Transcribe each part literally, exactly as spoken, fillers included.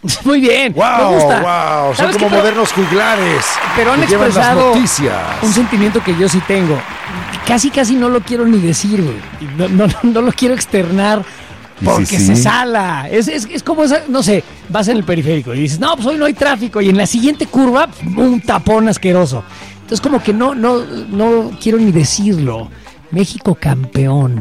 Muy bien, wow, me gusta. Wow, son como qué? modernos juglares. Pero han que llevan las expresado noticias. un sentimiento que yo sí tengo. Casi, casi no lo quiero ni decir, güey. No, no, no, no lo quiero externar porque sí, sí. se sala. Es, es, es como, esa, no sé, vas en el periférico y dices, no, pues hoy no hay tráfico. Y en la siguiente curva, un tapón asqueroso. Entonces como que no, no, no quiero ni decirlo. México campeón.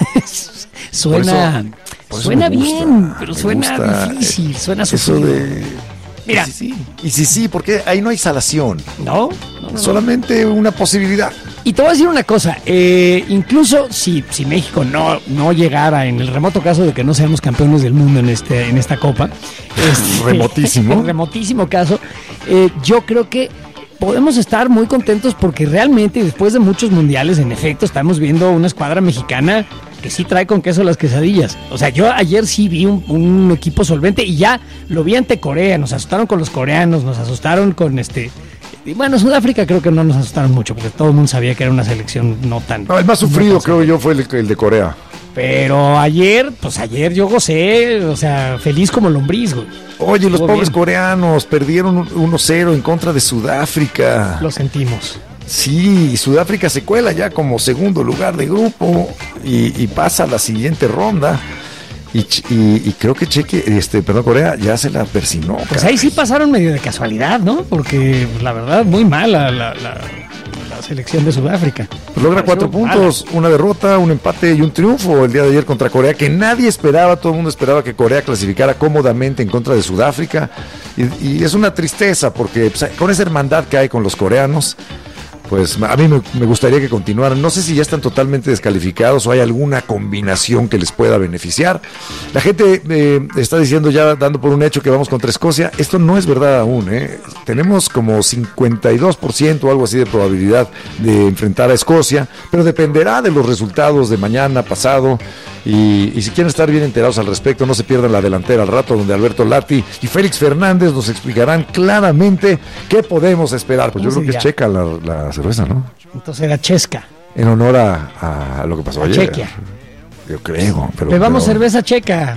Suena... Por eso Suena me gusta, bien, pero me suena gusta difícil, suena eso sufrido. de... Mira. Y sí, sí, y sí, sí, porque ahí no hay salación. ¿No? No, no, Solamente una posibilidad. Y te voy a decir una cosa, eh, incluso si, si México no, no llegara, en el remoto caso de que no seamos campeones del mundo en, este, en esta copa, este, remotísimo. En remotísimo caso, eh, yo creo que podemos estar muy contentos porque realmente después de muchos mundiales, en efecto, estamos viendo una escuadra mexicana que sí trae con queso las quesadillas. O sea, yo ayer sí vi un, un equipo solvente y ya lo vi ante Corea. Nos asustaron con los coreanos, nos asustaron con este... Y bueno, Sudáfrica creo que no nos asustaron mucho porque todo el mundo sabía que era una selección no tan... No, el más sufrido no tan creo yo fue el, el de Corea. Pero ayer, pues ayer yo gocé, o sea, feliz como lombriz, güey. Oye, los Estuvo pobres bien. coreanos perdieron uno cero en contra de Sudáfrica. Lo sentimos. Sí, Sudáfrica se cuela ya como segundo lugar de grupo y, y pasa a la siguiente ronda. Y, y, y creo que Cheque, este, perdón, Corea ya se la persinó. Pues caray. ahí sí pasaron medio de casualidad, ¿no? Porque pues, la verdad, muy mala la, la, la selección de Sudáfrica. Pues logra cuatro puntos, una derrota, un empate y un triunfo el día de ayer contra Corea, que nadie esperaba, todo el mundo esperaba que Corea clasificara cómodamente en contra de Sudáfrica. Y, y es una tristeza porque pues, con esa hermandad que hay con los coreanos, pues a mí me, me gustaría que continuaran. No sé si ya están totalmente descalificados o hay alguna combinación que les pueda beneficiar. La gente eh, está diciendo ya, dando por un hecho que vamos contra Escocia. Esto no es verdad aún, ¿eh? Tenemos como cincuenta y dos por ciento o algo así de probabilidad de enfrentar a Escocia, pero dependerá de los resultados de mañana, pasado. Y, y si quieren estar bien enterados al respecto, no se pierdan la delantera al rato, donde Alberto Lati y Félix Fernández nos explicarán claramente qué podemos esperar. Pues yo creo que es checa la, la cerveza, ¿no? Entonces era Chesca. En honor a, a lo que pasó A ayer. Chequia. Yo creo. Pero, Bebamos pero cerveza checa.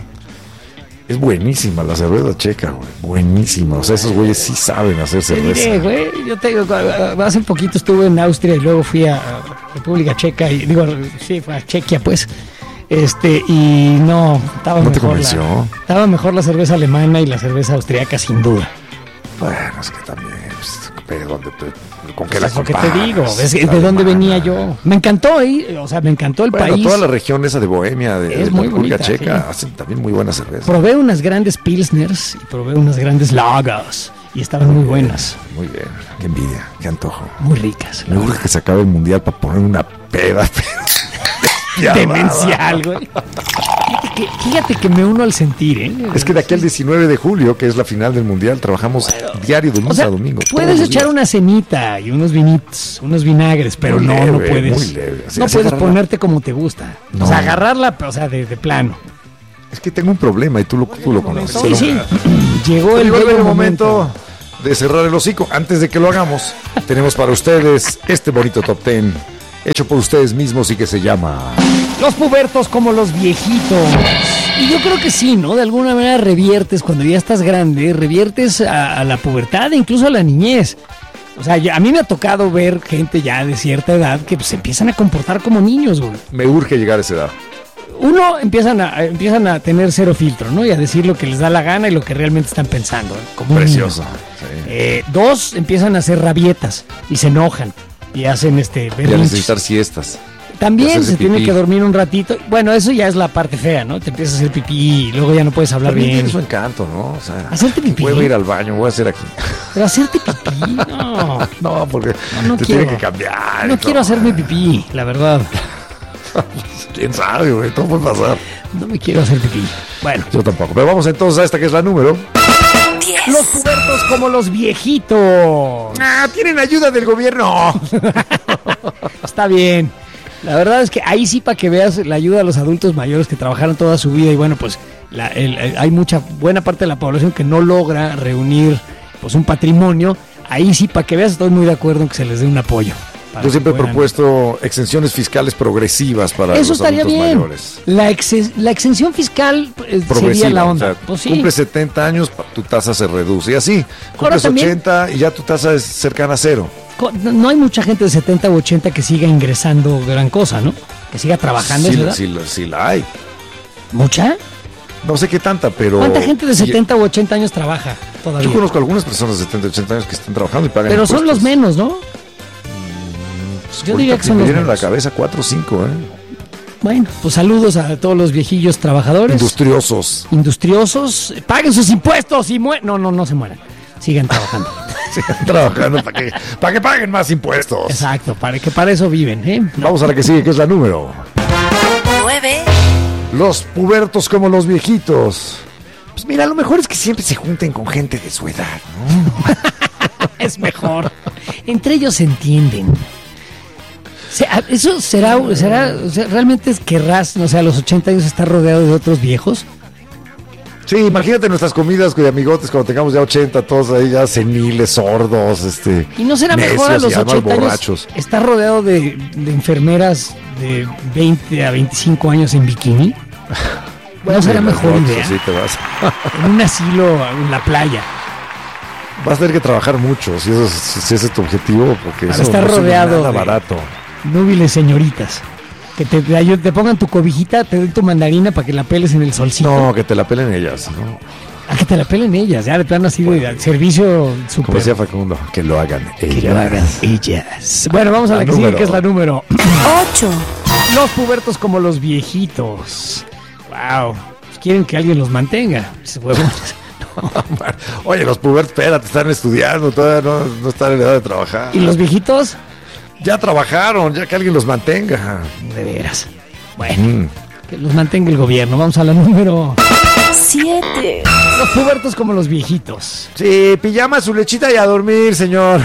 es buenísima la cerveza checa, güey. Buenísima. O sea, esos güeyes sí saben hacer Te cerveza. diré, güey, yo te digo, hace poquito estuve en Austria y luego fui a República Checa y digo, sí, fue a Chequia, pues. Este, y no, estaba ¿No te mejor convenció? la, estaba mejor la cerveza alemana y la cerveza austriaca, sin duda. Bueno, es que también, pues, pero ¿dónde te- ¿con qué Pues la es lo que comparas? te digo, es, La es de dónde alemana. venía yo. Me encantó ahí, o sea, me encantó el Bueno, país. toda la región esa de Bohemia, de, Es de la muy República bonita, Checa, sí. hacen también muy buena cerveza. Probé unas grandes pilsners y probé unas grandes lagers y estaban muy buenas, Muy bien, qué envidia, qué antojo. muy ricas. Me gusta que se acabe el mundial para poner una peda, pero Demencial, güey. Fíjate que, fíjate que me uno al sentir, ¿eh? Es que de aquí al diecinueve de julio, que es la final del mundial, trabajamos diario de lunes O sea, a domingo. puedes todos los echar días. una cenita y unos vinitos, unos vinagres, pero Muy no, leve, no puedes. muy leve. Así- no así puedes agarrarla. ponerte como te gusta. No. O sea, agarrarla, o sea, de, de plano. Es que tengo un problema y tú lo, tú lo conoces. Sí, sí. Llegó el Llegó el bello bello momento de cerrar el hocico. Antes de que lo hagamos, tenemos para ustedes este bonito top ten hecho por ustedes mismos y que se llama... Los pubertos como los viejitos. Y yo creo que sí, ¿no? De alguna manera reviertes, cuando ya estás grande, reviertes a, a la pubertad e incluso a la niñez. O sea, ya- a mí me ha tocado ver gente ya de cierta edad que pues, se empiezan a comportar como niños, güey. Me urge llegar a esa edad. Uno, empiezan a, empiezan a tener cero filtro, ¿no? Y a decir lo que les da la gana y lo que realmente están pensando. ¿eh? Como un Precioso. niño. Sí. Eh, dos, empiezan a hacer rabietas y se enojan y hacen este Y a berrinches. necesitar siestas. También hacerse se tiene pipí. que dormir un ratito. Bueno, eso ya es la parte fea, ¿no? Te empiezas a hacer pipí y luego ya no puedes hablar También bien. tiene su encanto, ¿no? O sea, ¿Hacerte pipí? Voy a ir al baño, voy a hacer aquí. Pero hacerte pipí, no. No, porque No, no te quiero. tiene que cambiar. No y quiero todo. hacerme pipí, la verdad. Quién sabe, güey, todo puede pasar. No me quiero hacer pipí. Bueno. Yo tampoco. Pero vamos entonces a esta que es la número. Los pubertos como los viejitos. Ah, tienen ayuda del gobierno. Está bien. La verdad es que ahí sí, para que veas la ayuda a los adultos mayores que trabajaron toda su vida y bueno, pues la- el- el- hay mucha buena parte de la población que no logra reunir pues un patrimonio. Ahí sí, para que veas, estoy muy de acuerdo en que se les dé un apoyo. Yo siempre he puedan... propuesto exenciones fiscales progresivas para Eso los estaría adultos bien. mayores. La, ex, la exención fiscal eh, sería la onda. O sea, pues sí. Cumples setenta años, tu tasa se reduce. Y así, cumples también, ochenta y ya tu tasa es cercana a cero. No hay mucha gente de setenta u ochenta que siga ingresando gran cosa, ¿no? Que siga trabajando. Sí, ¿verdad? sí, sí la hay. ¿Mucha? No sé qué tanta, pero... ¿Cuánta gente de setenta u ochenta años trabaja todavía? Yo conozco algunas personas de setenta, ochenta años que están trabajando y pagan Pero impuestos. son los menos, ¿no? Pues Yo diría que son me los vienen a la menos. cabeza cuatro o cinco, ¿eh? Bueno, pues saludos a todos los viejillos trabajadores. Industriosos. Industriosos. Paguen sus impuestos y mueran. No, no, no se mueran. Sigan trabajando. Sigan trabajando para que, para que paguen más impuestos. Exacto, para que para eso viven, ¿eh? No. Vamos a la que sigue, que es la número. nueve. Los pubertos como los viejitos. Pues mira, lo mejor es que siempre se junten con gente de su edad, ¿no? Es mejor. Entre ellos se entienden. O sea, eso será, será, o sea, realmente querrás, no sé, a los ochenta años estar rodeado de otros viejos. Sí, imagínate nuestras comidas de amigotes cuando tengamos ya ochenta, todos ahí ya seniles, sordos, este. Y no será mejor a necios los y además ochenta años borrachos. estar rodeado de, de enfermeras de veinte a veinticinco años en bikini. No será Sí, mejor las idea. fotos, sí, te vas. En un asilo en la playa. Vas a tener que trabajar mucho si, eso es, si ese es tu objetivo, porque Para eso estar no es rodeado nada de- barato. Núbiles señoritas. Que te, te, te pongan tu cobijita, te den tu mandarina para que la peles en el solcito. No, que te la pelen ellas, ¿no? A que te la pelen ellas, ya de plano así de servicio super. Como decía Facundo, que lo hagan Que ellas. lo hagan ellas. Bueno, vamos a la, La que sigue, número. que es la número. ocho. Los pubertos como los viejitos. Wow. Pues quieren que alguien los mantenga. Esos huevones. Oye, los pubertos, espérate, están estudiando, todavía no, no están en edad de trabajar. ¿Y los viejitos? Ya trabajaron, ya que alguien los mantenga. De veras. Bueno, Mm. que los mantenga el gobierno. Vamos a la número. siete. Los pubertos como los viejitos. Sí, pijama, su lechita y a dormir, señor.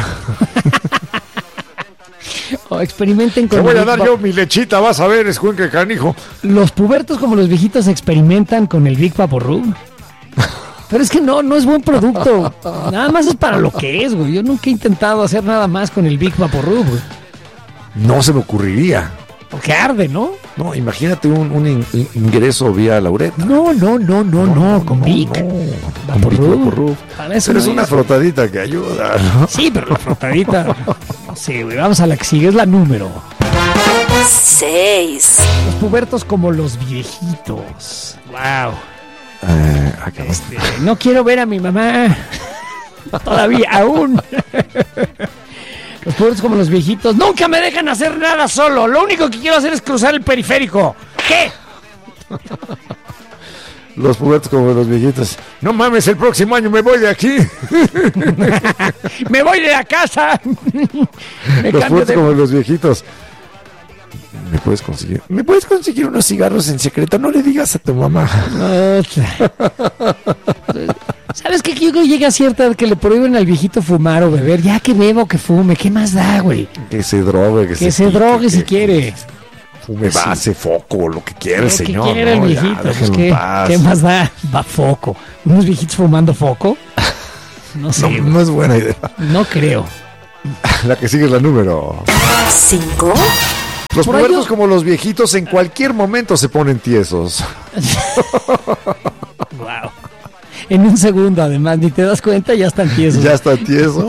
O experimenten con Te voy el a Big dar Va- yo mi lechita, vas a ver, escuincle canijo. Los pubertos como los viejitos experimentan con el Big Vaporub. Pero es que no, no es buen producto. Nada más es para lo que es, güey. Yo nunca he intentado hacer nada más con el Big Vaporub, güey. No se me ocurriría. Porque arde, ¿no? No, imagínate un, un in- in- ingreso vía Laureta. No, no, no, no, no, con Vic. No, con Vic Vaporub. Vaporub. Para eso Pero es no una es. frotadita que ayuda, ¿no? Sí, pero la frotadita. No sé, güey. Vamos a la que sigue, es la número. seis. Los pubertos como los viejitos. Wow. Eh, ah, cabrón. Este, no quiero ver a mi mamá. Todavía, aún. Los pubertos como los viejitos. Nunca me dejan hacer nada solo. Lo único que quiero hacer es cruzar el periférico. ¿Qué? Los pubertos como los viejitos. No mames, el próximo año me voy de aquí. Me voy de la casa. Me Los cambio pubertos de... como los viejitos. ¿Me puedes conseguir? ¿Me puedes conseguir unos cigarros en secreto? No le digas a tu mamá. ¿Sabes qué? Yo creo que llega a cierta edad que le prohíben al viejito fumar o beber. Ya que beba o que fume. ¿Qué más da, güey? Que se drogue, que, Que se pique, drogue si que quiere. Fume base, foco, lo que quiera Lo el que señor. quiera el ¿no? Ya, viejito. Pues, déjenlo en ¿qué, paz. ¿Qué más da? Va foco. ¿Unos viejitos fumando foco? No sé. No, güey. no es buena idea. No creo. La que sigue es la número. cinco. Los Por ahí pubertos yo- como los viejitos en cualquier momento se ponen tiesos. Wow. En un segundo, además, ni te das cuenta, ya están tiesos. Ya está tieso.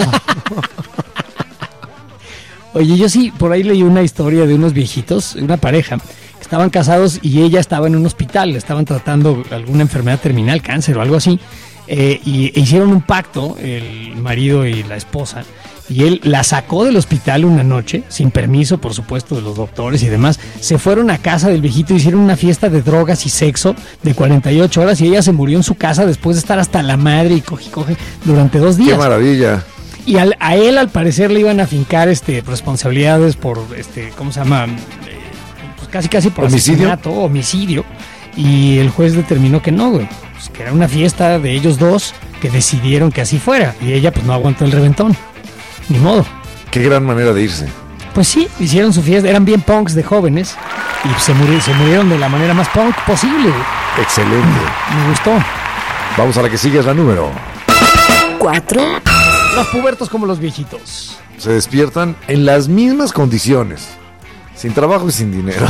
Oye, yo sí, por ahí leí una historia de unos viejitos, una pareja, que estaban casados y ella estaba en un hospital, le estaban tratando alguna enfermedad terminal, cáncer o algo así, eh, y e hicieron un pacto, el marido y la esposa, y él la sacó del hospital una noche, sin permiso, por supuesto, de los doctores y demás. Se fueron a casa del viejito, hicieron una fiesta de drogas y sexo de cuarenta y ocho horas y ella se murió en su casa después de estar hasta la madre y coge y coge durante dos días. Qué maravilla. Y al- a él, al parecer, le iban a fincar este, responsabilidades por, este, ¿cómo se llama? Eh, pues casi, casi por ¿Homicidio? asesinato, homicidio. Y el juez determinó que no, güey. Pues que era una fiesta de ellos dos que decidieron que así fuera. Y ella, pues, no aguantó el reventón. Ni modo. Qué gran manera de irse. Pues sí, hicieron su fiesta. Eran bien punks de jóvenes. Y se, muri- se murieron de la manera más punk posible, güey. Excelente. Me gustó. Vamos a la que sigue, es la número. cuatro. Los pubertos como los viejitos. se despiertan en las mismas condiciones, sin trabajo y sin dinero.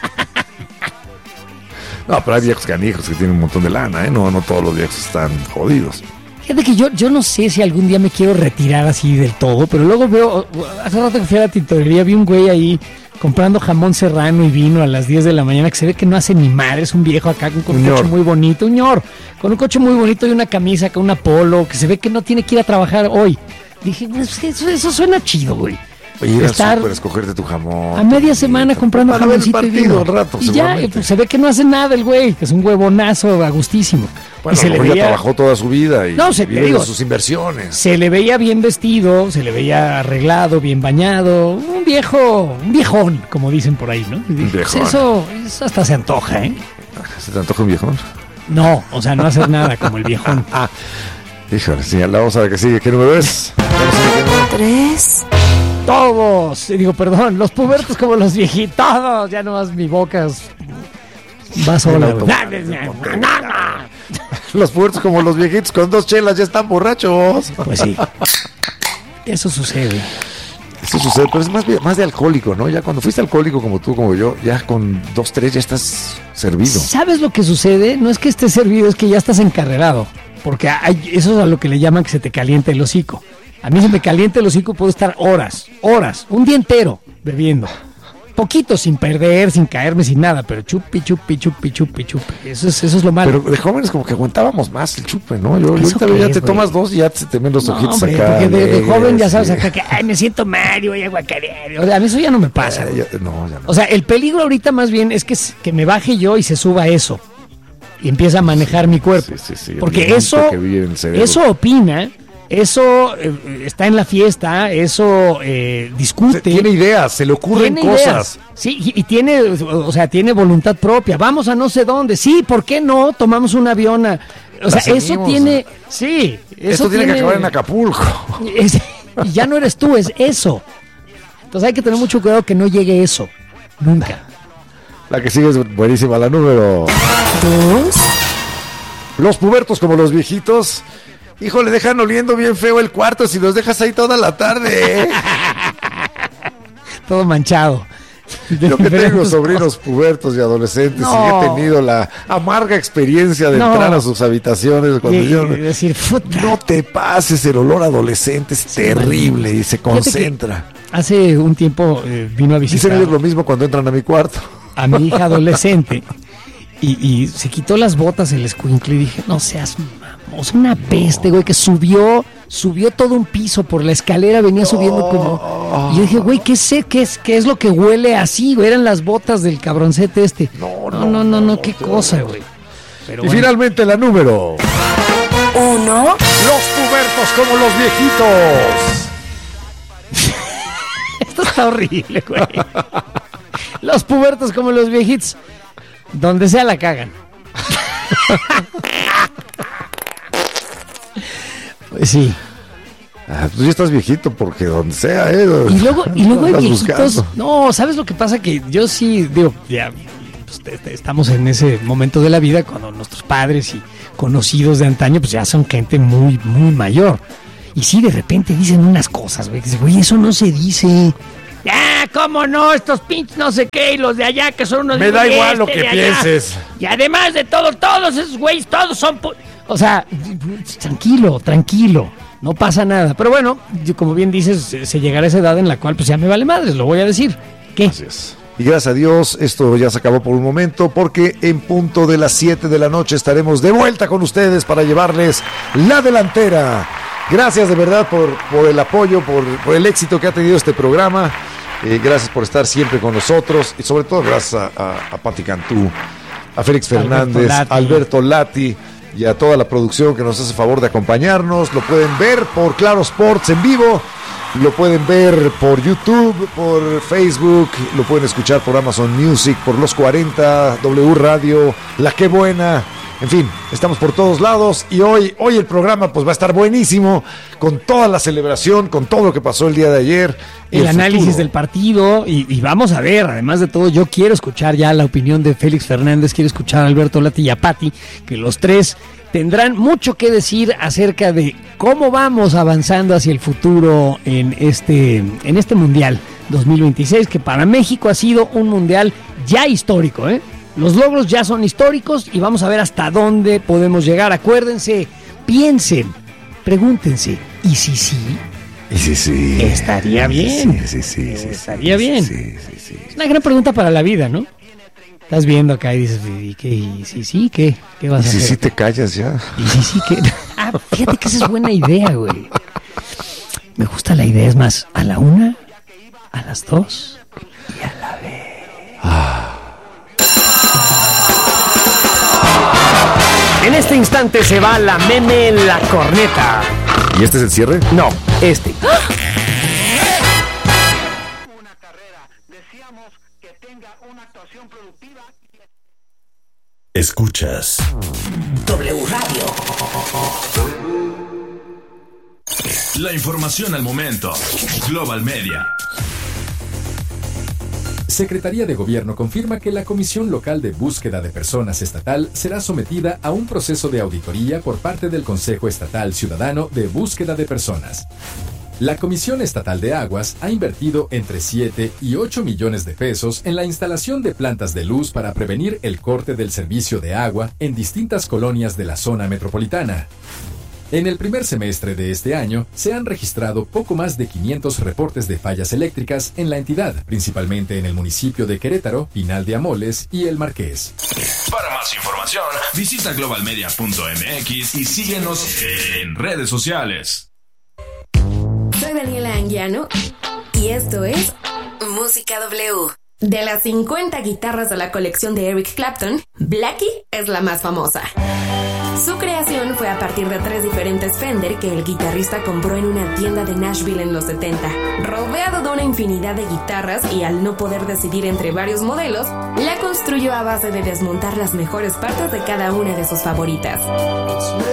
No, pero hay viejos canijos que tienen un montón de lana, ¿eh? No, no todos los viejos están jodidos. Fíjate que yo, yo no sé si algún día me quiero retirar así del todo, pero luego veo, hace rato que fui a la tintorería, vi un güey ahí comprando jamón serrano y vino a las diez de la mañana, que se ve que no hace ni madre, es un viejo acá con un coche muy bonito, un ñor, con un coche muy bonito y una camisa, con una polo, que se ve que no tiene que ir a trabajar hoy. Dije, pues, eso, eso suena chido, güey. Ir estar a escogerte tu jamón. a media semana comprando para jamoncito ver el y vino. partido, rato, y ya, pues, se ve que no hace nada el güey, que es un huevonazo a gustísimo. Bueno, y se a lo le mejor veía, ya trabajó toda su vida y no, se, vive digo, de sus inversiones. Se le veía bien vestido, se le veía arreglado, bien bañado, un viejo, un viejón, como dicen por ahí, ¿no? Y dije, viejón. Pues eso, eso hasta se antoja, ¿eh? ¿Se te antoja un viejón? No, o sea, no hacer nada como el viejón. Ah, híjole, sí, la vamos a ver que sigue. ¿Qué número es? Tres. Todos, digo, perdón, los pubertos como los viejitos, todos, ya nomás mi boca es- va sola, güey. Los puertos como los viejitos con dos chelas ya están borrachos. Pues sí, eso sucede. Eso sucede, pero es más, de- más de alcohólico, ¿no? Ya cuando fuiste alcohólico como tú, como yo, ya con dos, tres ya estás servido. ¿Sabes lo que sucede? No es que estés servido, es que ya estás encarrerado. Porque hay, eso es a lo que le llaman que se te calienta el hocico. A mí se me calienta el hocico, puedo estar horas, horas, un día entero bebiendo. Poquito, sin perder, sin caerme, sin nada, pero chupi, chupi, chupi, chupi, chupi. Eso es, eso es lo malo. Pero de jóvenes como que aguantábamos más el chupe, ¿no? Yo, yo ¿Eso ahorita qué ya es, te güey? tomas dos y ya se te ven los No, ojitos hombre, acá. porque de, de alegres, joven ya sabes sí. acá que, ay, me siento mal y voy a guacarear. O sea, a mí eso ya no me pasa. Eh, güey. ya- no, ya no. O sea, el peligro ahorita más bien es que, que me baje yo y se suba eso. Y empieza a manejar mi cuerpo. Sí, sí, sí, el Porque elemento eso, que vive en el cerebro. eso opina, eso eh, está en la fiesta, eso eh, discute. Tiene ideas, se le ocurren Tiene cosas. ideas. Sí, y, y tiene, o sea, tiene voluntad propia. Vamos a no sé dónde. Sí, ¿por qué no? Tomamos un avión. A, o sea, La eso seguimos. tiene. Sí, eso Esto tiene, que acabar en Acapulco. es- y ya no eres tú, es eso. Entonces hay que tener mucho cuidado que no llegue eso. Nunca. La que sigue es buenísima, la número. Dos. Los pubertos como los viejitos. Híjole, dejan oliendo bien feo el cuarto si los dejas ahí toda la tarde, ¿eh? Todo manchado. Yo que tengo sobrinos pubertos y adolescentes No. y he tenido la amarga experiencia de No. entrar a sus habitaciones cuando Y- yo... y decir, puta. No te pases, el olor adolescente es terrible y se Fíjate que concentra. Hace un tiempo eh, vino a Dicen visitar ellos lo mismo cuando entran a mi cuarto. a mi hija adolescente y, y se quitó las botas el escuincle y dije, no seas mamón, una peste, güey, que subió, subió todo un piso por la escalera, venía subiendo como... Y yo dije, güey, ¿qué sé? ¿Qué es, qué es lo que huele así, güey? Eran las botas del cabroncete este. No, No, no, no, no, qué cosa, güey. Pero Y bueno. finalmente la número. Uno. Los pubertos como los viejitos. Esto está horrible, güey. Los pubertos como los viejitos. Donde sea la cagan. Pues sí. Ah, tú ya estás viejito porque donde sea, ¿eh? Y luego, y luego hay Andas viejitos. buscando. No, ¿sabes lo que pasa? Que yo sí, digo, ya pues, te- te- estamos en ese momento de la vida cuando nuestros padres y conocidos de antaño, pues ya son gente muy, muy mayor. Y sí, de repente dicen unas cosas, güey. Que dice, güey, eso no se dice. Ah, ¿cómo no? Estos pinches no sé qué y los de allá que son unos... Me da y igual lo este que de allá. pienses. Y además de todo, todos esos güeyes, todos son... pu- O sea, tranquilo, tranquilo. No pasa nada. Pero bueno, yo, como bien dices, se, se llegará a esa edad en la cual pues ya me vale madres, lo voy a decir. ¿Qué? Así es. Y gracias a Dios, esto ya se acabó por un momento, porque en punto de las siete de la noche estaremos de vuelta con ustedes para llevarles la delantera. Gracias de verdad por, por el apoyo, por, por el éxito que ha tenido este programa. Eh, gracias por estar siempre con nosotros y sobre todo gracias a, a, a Pati Cantú, a Félix Fernández, Alberto Lati. Alberto Lati y a toda la producción que nos hace favor de acompañarnos. Lo pueden ver por Claro Sports en vivo. Lo pueden ver por YouTube, por Facebook, lo pueden escuchar por Amazon Music, por Los cuarenta, W Radio, La Qué Buena. En fin, estamos por todos lados y hoy, hoy el programa pues va a estar buenísimo con toda la celebración, con todo lo que pasó el día de ayer. y El análisis futuro. del partido y, y vamos a ver, además de todo, yo quiero escuchar ya la opinión de Félix Fernández, quiero escuchar a Alberto Lati y a Pati, que los tres tendrán mucho que decir acerca de cómo vamos avanzando hacia el futuro en este, en este Mundial dos mil veintiséis, que para México ha sido un Mundial ya histórico, ¿eh? Los logros ya son históricos y vamos a ver hasta dónde podemos llegar. Acuérdense, piensen, pregúntense, ¿y si sí? Y sí, sí. Estaría bien. Sí, sí, sí, sí, Estaría sí, bien. Sí, sí, sí. Es una gran pregunta para la vida, ¿no? Estás viendo acá y dices, ¿y qué? ¿Y si sí? ¿Qué? ¿Qué vas Y a si hacer? sí te callas ya. ¿Y si sí? ¿Qué? Ah, fíjate que esa es buena idea, güey. Me gusta la idea. Es más, a la una, a las dos y a la vez. Ah. En este instante se va la meme en la corneta. ¿Y este es el cierre? No, este. Escuchas W Radio. la información al momento. Global Media. Secretaría de Gobierno confirma que la Comisión Local de Búsqueda de Personas Estatal será sometida a un proceso de auditoría por parte del Consejo Estatal Ciudadano de Búsqueda de Personas. La Comisión Estatal de Aguas ha invertido entre siete y ocho millones de pesos en la instalación de plantas de luz para prevenir el corte del servicio de agua en distintas colonias de la zona metropolitana. En el primer semestre de este año, se han registrado poco más de quinientos reportes de fallas eléctricas en la entidad, principalmente en el municipio de Querétaro, Pinal de Amoles y El Marqués. Para más información, visita global media punto m x y síguenos en redes sociales. Soy Daniela Anguiano y esto es Música W. de las cincuenta guitarras de la colección de Eric Clapton, Blackie es la más famosa. Su creación fue a partir de tres diferentes Fender que el guitarrista compró en una tienda de Nashville en los setenta. Rodeado de una infinidad de guitarras y al no poder decidir entre varios modelos, la construyó a base de desmontar las mejores partes de cada una de sus favoritas.